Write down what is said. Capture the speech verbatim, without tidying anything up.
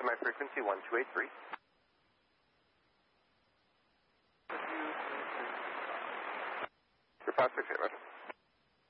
my frequency one two eight three. Your past six eight, Roger.